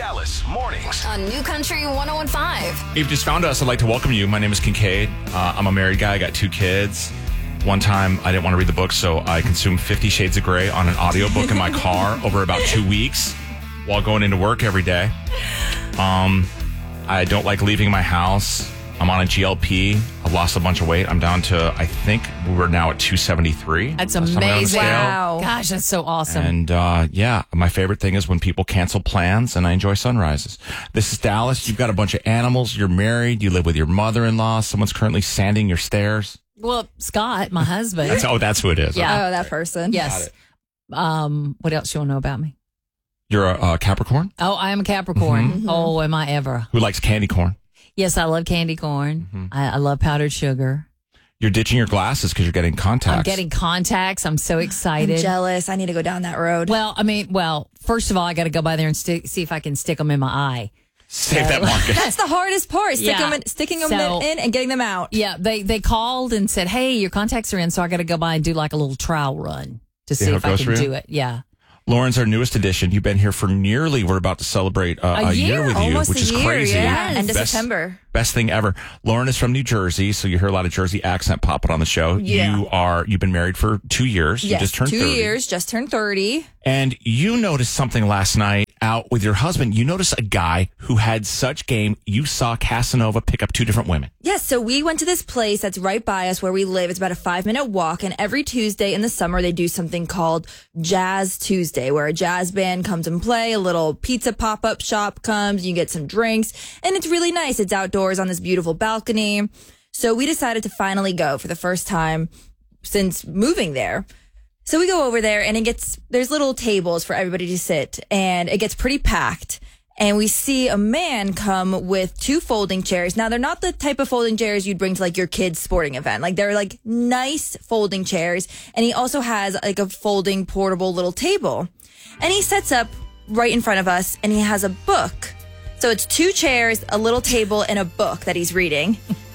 Dallas Mornings on New Country 101.5. If you just found us, I'd like to welcome you. My name is Kincaid. I'm a married guy. I got 2 kids. One time, I didn't want to read the book, so I consumed 50 Shades of Grey on an audiobook in my car over about 2 weeks while going into work every day. I don't like leaving my house. I'm on a GLP. I've lost a bunch of weight. I'm down to, I think we're now at 273. That's Last time I went on the amazing. scale. Wow. Gosh, that's so awesome. And my favorite thing is when people cancel plans, and I enjoy sunrises. This is Dallas. You've got a bunch of animals. You're married. You live with your mother-in-law. Someone's currently sanding your stairs. Well, Scott, my husband. That's who it is. Yeah. Oh, that person. Yes. What else you want to know about me? You're a Capricorn? Oh, I am a Capricorn. Mm-hmm. Oh, am I ever? Who likes candy corn? Yes, I love candy corn. Mm-hmm. I love powdered sugar. You're ditching your glasses because you're getting contacts. I'm getting contacts. I'm so I'm excited. jealous. I need to go down that road. Well, first of all, I got to go by there and see if I can stick them in my eye. Save that market. That's the hardest part. Yeah. Sticking them So- in and getting them out. Yeah, they called and said, "Hey, your contacts are in," so I got to go by and do like a little trial run to see how if it I goes can for you? do it. Yeah. Lauren's our newest addition. You've been here for we're about to celebrate a year with you, Almost which a is year, crazy. yeah. End of Best- September. Best thing ever. Lauren is from New Jersey, so you hear a lot of Jersey accent popping on the show. Yeah. You've been married for 2 years. Yes, You just turned 2 30. years, just turned 30. And you noticed something last night out with your husband. You noticed a guy who had such game. You saw Casanova pick up 2 different women. Yes, so we went to this place that's right by us where we live. It's about a 5-minute walk, and every Tuesday in the summer they do something called Jazz Tuesday, where a jazz band comes and play, a little pizza pop-up shop comes, you get some drinks, and it's really nice. It's outdoors on this beautiful balcony. So we decided to finally go for the first time since moving there. So we go over there, and there's little tables for everybody to sit, and it gets pretty packed. And we see a man come with 2 folding chairs. Now, they're not the type of folding chairs you'd bring to like your kid's sporting event. Like they're like nice folding chairs. And he also has like a folding portable little table. And he sets up right in front of us and he has a book. So it's 2 chairs, a little table, and a book that he's reading.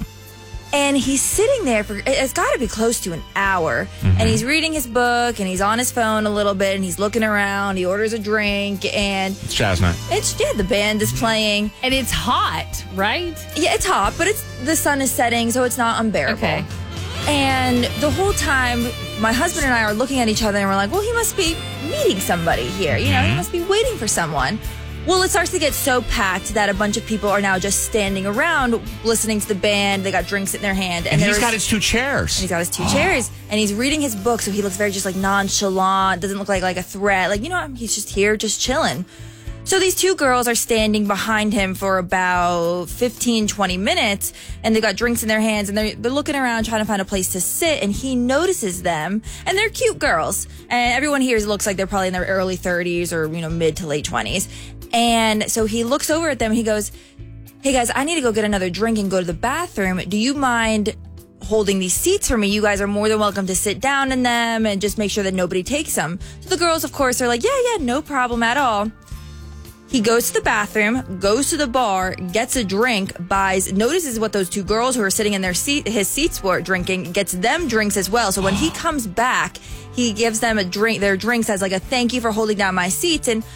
And he's sitting there it's got to be close to an hour. Mm-hmm. And he's reading his book and he's on his phone a little bit and he's looking around. He orders a drink and It's jazz night. the band is playing. And it's hot, right? Yeah, it's hot, but the sun is setting, so it's not unbearable. Okay. And the whole time, my husband and I are looking at each other and we're like, well, he must be meeting somebody here. You know, he must be waiting for someone. Well, it starts to get so packed that a bunch of people are now just standing around listening to the band. They got drinks in their hand. And he's got his 2 chairs. He's got his 2 chairs. And he's reading his book, so he looks very just like nonchalant. Doesn't look like a threat. Like, he's just here, just chilling. So these 2 girls are standing behind him for about 15, 20 minutes, and they've got drinks in their hands, and they're looking around trying to find a place to sit, and he notices them, and they're cute girls. And everyone here looks like they're probably in their early 30s or, mid to late 20s. And so he looks over at them, and he goes, hey guys, I need to go get another drink and go to the bathroom. Do you mind holding these seats for me? You guys are more than welcome to sit down in them and just make sure that nobody takes them. So the girls, of course, are like, yeah, no problem at all. He goes to the bathroom, goes to the bar, gets a drink, notices what those 2 girls who are sitting in his seats were drinking, gets them drinks as well. So when he comes back, he gives them their drinks as like a thank you for holding down my seats. And,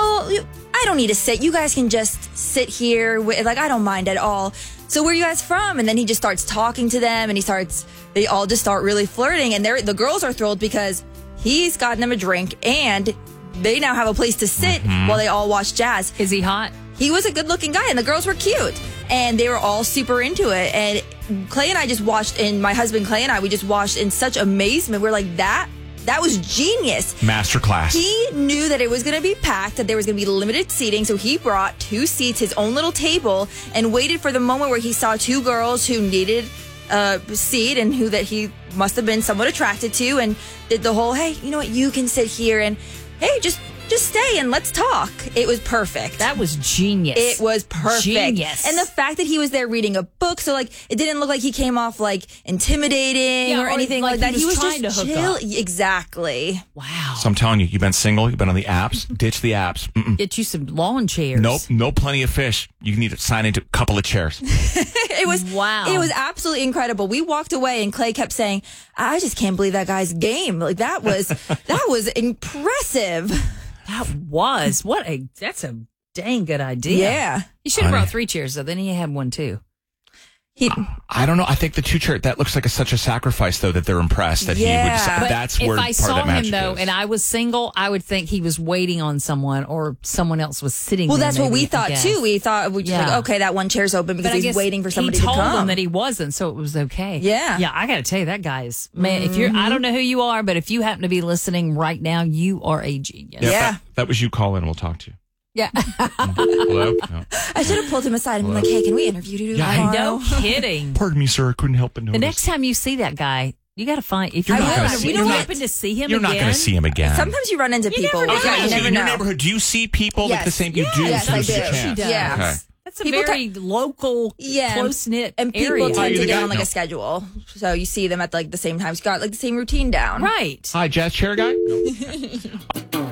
I don't need to sit. You guys can just sit here. I don't mind at all. So where are you guys from? And then he just starts talking to them and they all just start really flirting. And the girls are thrilled because he's gotten them a drink and they now have a place to sit while they all watch jazz. Is he hot? He was a good-looking guy, and the girls were cute. And they were all super into it. And Clay and I just watched, and my husband Clay and I, we just watched in such amazement. We're like, that was genius. Masterclass. He knew that it was going to be packed, that there was going to be limited seating, so he brought 2 seats, his own little table, and waited for the moment where he saw 2 girls who needed a seat and who that he must have been somewhat attracted to, and did the whole, hey, you know what, you can sit here, and hey, just stay and let's talk. It was perfect. That was genius. It was perfect. Genius. And the fact that he was there reading a book, so it didn't look like he came off intimidating or anything like that. He was just trying to hook chill. up. Exactly. Wow. So I'm telling you, you've been single, you've been on the apps, ditch the apps. Mm-mm. Get you some lawn chairs. Nope, no plenty of fish. You need to sign into a couple of chairs. It was Wow. It was absolutely incredible. We walked away and Clay kept saying, "I just can't believe that guy's game. That was impressive." That was that's a dang good idea. Yeah. You should have Honey. brought 3 chairs, though. Then he had one, too. I don't know. I think the 2 chair, that looks like such a sacrifice, though, that they're impressed that he would Yeah. decide. But That's if where I part of saw that him, magic though, is. and I was single, I would think he was waiting on someone or someone else was sitting Well, there. that's what maybe, we I thought guess. too. We thought we just Yeah. like, okay, that one chair's open because But I he's guess waiting for somebody he to told come. him that he wasn't, so it was okay. Yeah. Yeah, I got to tell you, that guy is, man, if you're, I don't know who you are, but if you happen to be listening right now, you are a genius. Yeah, if Yeah. that was you, call in. We'll talk to you. Yeah. Hello? No. I should have pulled him aside and been like, hey, can we interview you Yeah, I tomorrow? No kidding. Pardon me, sir. I couldn't help but notice. The next time you see that guy, you got to find, if You're you not gonna happen see- to you're not- happen to see him You're again. not going to see him again. Sometimes you run into people. never know. Yeah, you Okay, never in your know. neighborhood, do you see people like Yes. the same? You Yeah. do. Yes, so I there's a do. chance. She does. Yeah. Okay. That's a People very local, Yeah. close-knit And people area. Are tend you to the get guy? on like No. a schedule. So you see them at like the same time. You've got like the same routine down. Right. Hi, jazz chair guy. No.